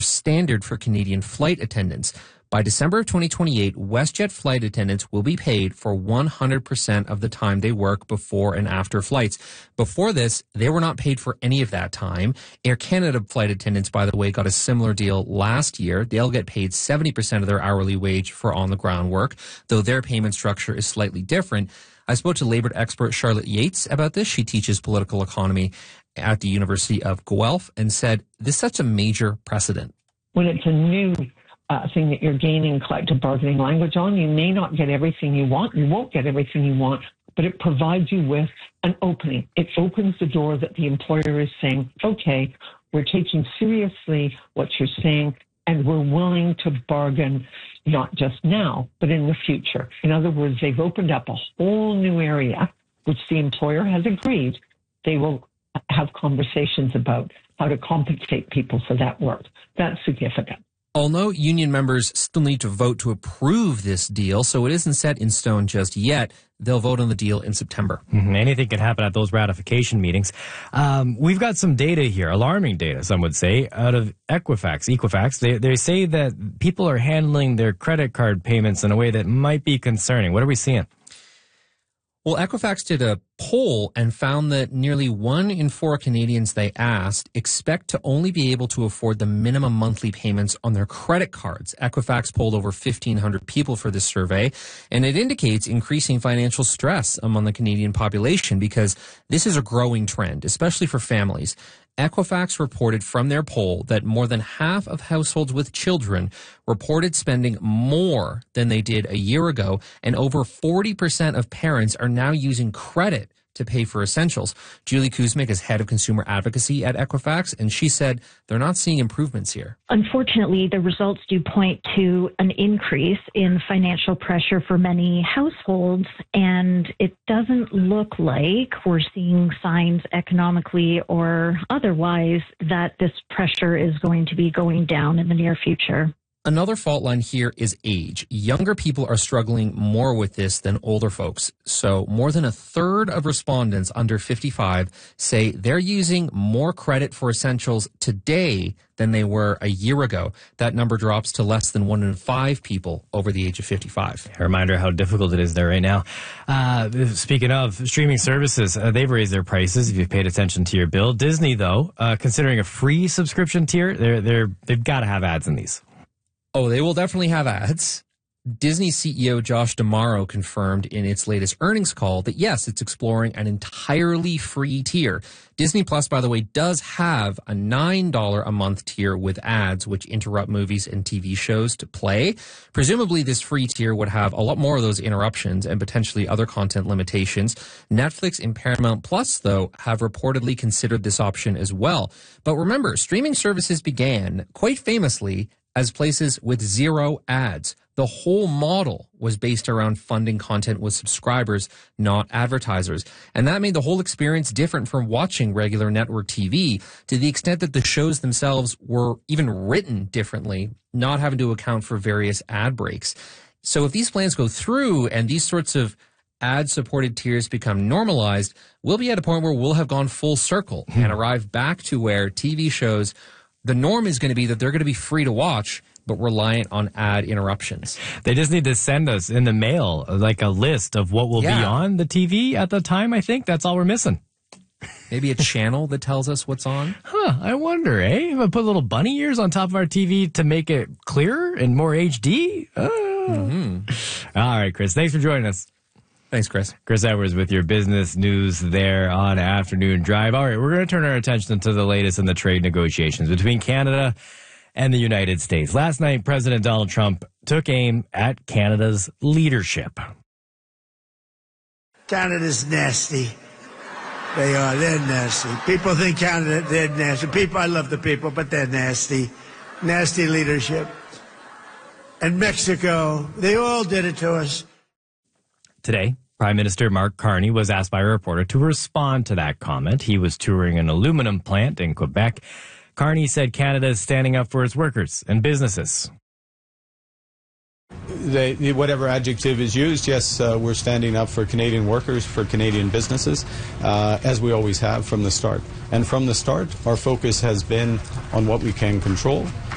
standard for Canadian flight attendants. By December of 2028, WestJet flight attendants will be paid for 100% of the time they work before and after flights. Before this, they were not paid for any of that time. Air Canada flight attendants, by the way, got a similar deal last year. They'll get paid 70% of their hourly wage for on-the-ground work, though their payment structure is slightly different. I spoke to labor expert Charlotte Yates about this. She teaches political economy at the University of Guelph and said this sets a major precedent. When it's a new thing that you're gaining collective bargaining language on, you may not get everything you want. You won't get everything you want, but it provides you with an opening. It opens the door that the employer is saying, okay, we're taking seriously what you're saying, and we're willing to bargain not just now, but in the future. In other words, they've opened up a whole new area, which the employer has agreed they will have conversations about how to compensate people for that work. That's significant. Although union members still need to vote to approve this deal, so it isn't set in stone just yet, they'll vote on the deal in September. Anything can happen at those ratification meetings. We've got some data here, alarming data, some would say, out of Equifax. They say that people are handling their credit card payments in a way that might be concerning. What are we seeing? Well, Equifax did a poll and found that nearly 1 in 4 Canadians they asked expect to only be able to afford the minimum monthly payments on their credit cards. Equifax polled over 1,500 people for this survey, and it indicates increasing financial stress among the Canadian population because this is a growing trend, especially for families. Equifax reported from their poll that more than half of households with children reported spending more than they did a year ago, and over 40% of parents are now using credit to pay for essentials. Julie Kuzmic is head of consumer advocacy at Equifax, and she said they're not seeing improvements here. Unfortunately, the results do point to an increase in financial pressure for many households, and it doesn't look like we're seeing signs economically or otherwise that this pressure is going to be going down in the near future. Another fault line here is age. Younger people are struggling more with this than older folks. So more than a third of respondents under 55 say they're using more credit for essentials today than they were a year ago. That number drops to less than 1 in 5 people over the age of 55. A reminder how difficult it is there right now. Speaking of streaming services, they've raised their prices if you've paid attention to your bill. Disney, though, considering a free subscription tier, they've got to have ads in these. Oh, they will definitely have ads. Disney CEO Josh D'Amaro confirmed in its latest earnings call that, yes, it's exploring an entirely free tier. Disney Plus, by the way, does have a $9 a month tier with ads, which interrupt movies and TV shows to play. Presumably, this free tier would have a lot more of those interruptions and potentially other content limitations. Netflix and Paramount Plus, though, have reportedly considered this option as well. But remember, streaming services began, quite famously, as places with 0 ads. The whole model was based around funding content with subscribers, not advertisers. And that made the whole experience different from watching regular network TV, to the extent that the shows themselves were even written differently, not having to account for various ad breaks. So if these plans go through and these sorts of ad-supported tiers become normalized, we'll be at a point where we'll have gone full circle and arrived back to where TV shows, the norm is going to be that they're going to be free to watch, but reliant on ad interruptions. They just need to send us in the mail like a list of what will be on the TV at the time, I think. That's all we're missing. Maybe a channel that tells us what's on? I wonder, eh? If I put little bunny ears on top of our TV to make it clearer and more HD? All right, Chris, thanks for joining us. Thanks, Chris. Chris Edwards with your business news there on Afternoon Drive. All right, we're going to turn our attention to the latest in the trade negotiations between Canada and the United States. Last night, President Donald Trump took aim at Canada's leadership. Canada's nasty. They are. They're nasty. People think Canada, they're nasty. People, I love the people, but they're nasty. Nasty leadership. And Mexico, they all did it to us. Today, Prime Minister Mark Carney was asked by a reporter to respond to that comment. He was touring an aluminum plant in Quebec. Carney said Canada is standing up for its workers and businesses. Whatever adjective is used, yes, we're standing up for Canadian workers, for Canadian businesses, as we always have from the start. And from the start, our focus has been on what we can control,